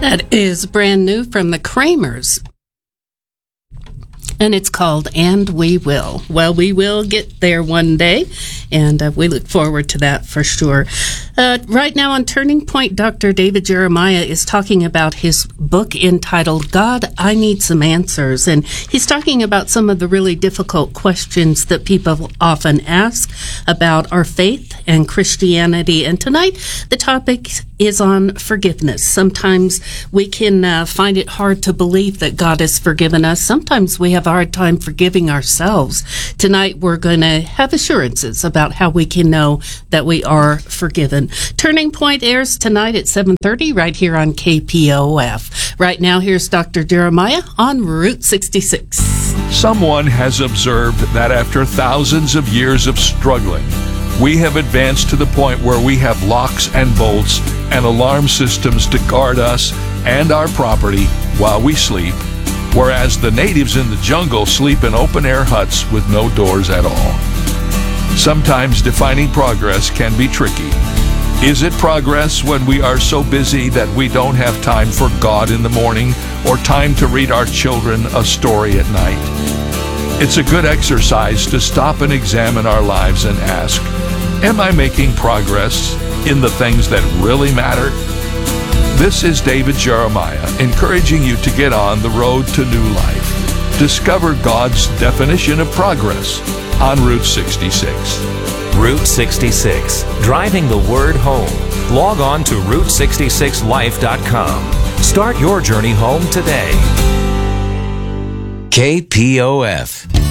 That is brand new from the Kramers. And it's called And We Will. Well, we will get there one day, and we look forward to that for sure. Right now on Turning Point, Dr. David Jeremiah is talking about his book entitled, God, I Need Some Answers. And he's talking about some of the really difficult questions that people often ask about our faith and Christianity. And tonight, the topic is on forgiveness. Sometimes we can find it hard to believe that God has forgiven us. Sometimes we have a hard time forgiving ourselves. Tonight, we're going to have assurances about how we can know that we are forgiven. Turning Point airs tonight at 7:30 right here on KPOF. Right now, here's Dr. Jeremiah on Route 66. Someone has observed that after thousands of years of struggling, we have advanced to the point where we have locks and bolts and alarm systems to guard us and our property while we sleep, whereas the natives in the jungle sleep in open-air huts with no doors at all. Sometimes defining progress can be tricky. Is it progress when we are so busy that we don't have time for God in the morning or time to read our children a story at night? It's a good exercise to stop and examine our lives and ask, am I making progress in the things that really matter? This is David Jeremiah, encouraging you to get on the road to new life. Discover God's definition of progress on Route 66. Route 66, driving the word home. Log on to Route66Life.com. Start your journey home today. KPOF.